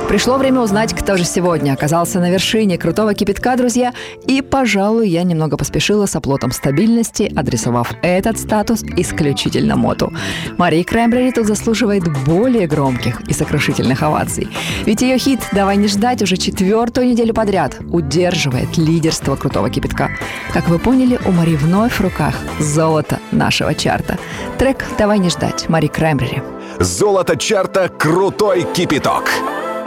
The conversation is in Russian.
Пришло время узнать, кто же сегодня оказался на вершине крутого кипятка, друзья. И, пожалуй, я немного поспешила с оплотом стабильности, адресовав этот статус исключительно Моту. Мари Краймбрери тут заслуживает более громких и сокрушительных оваций. Ведь ее хит «Давай не ждать» уже 4-ю неделю подряд удерживает лидерство крутого кипятка. Как вы поняли, у Мари вновь в руках золото нашего чарта. Трек «Давай не ждать» Мари Краймбрери. Золото чарта «Крутой кипяток».